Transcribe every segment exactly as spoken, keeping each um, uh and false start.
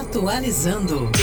Atualizando.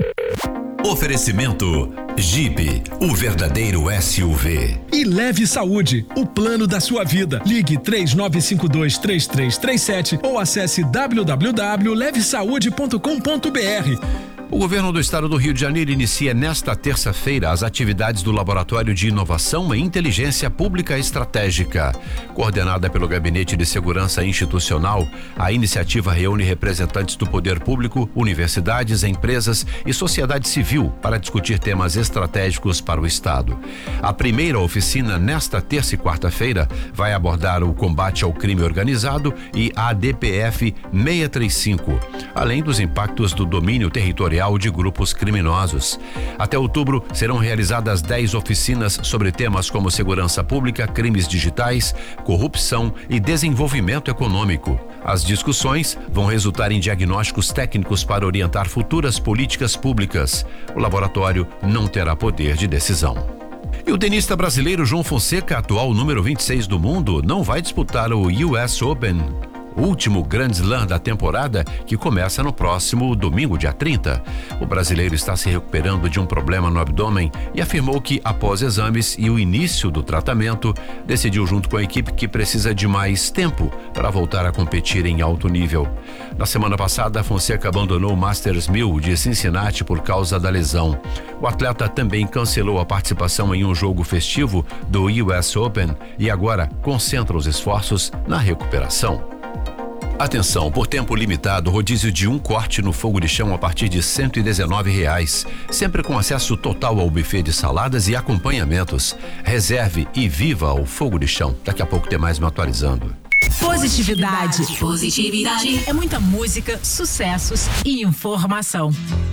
Oferecimento Jeep, o verdadeiro S U V. E Leve Saúde, o plano da sua vida. Ligue três nove cinco dois, três três três sete ou acesse w w w ponto leve saúde ponto com ponto b r. O governo do estado do Rio de Janeiro inicia nesta terça-feira as atividades do Laboratório de Inovação e Inteligência Pública Estratégica. Coordenada pelo Gabinete de Segurança Institucional, a iniciativa reúne representantes do poder público, universidades, empresas e sociedade civil para discutir temas estratégicos para o estado. A primeira oficina, nesta terça e quarta-feira, vai abordar o combate ao crime organizado e a D P F seiscentos e trinta e cinco, além dos impactos do domínio territorial de grupos criminosos. Até outubro serão realizadas dez oficinas sobre temas como segurança pública, crimes digitais, corrupção e desenvolvimento econômico. As discussões vão resultar em diagnósticos técnicos para orientar futuras políticas públicas. O laboratório não terá poder de decisão. E o tenista brasileiro João Fonseca, atual número vinte e seis do mundo, não vai disputar o U S Open, último Grand Slam da temporada, que começa no próximo domingo, dia trinta. O brasileiro está se recuperando de um problema no abdômen e afirmou que, após exames e o início do tratamento, decidiu junto com a equipe que precisa de mais tempo para voltar a competir em alto nível. Na semana passada, Fonseca abandonou o Masters mil de Cincinnati por causa da lesão. O atleta também cancelou a participação em um jogo festivo do U S Open e agora concentra os esforços na recuperação. Atenção, por tempo limitado, rodízio de um corte no fogo de chão a partir de cento e dezenove reais, sempre com acesso total ao buffet de saladas e acompanhamentos. Reserve e viva o fogo de chão. Daqui a pouco tem mais me atualizando. Positividade. Positividade. É muita música, sucessos e informação.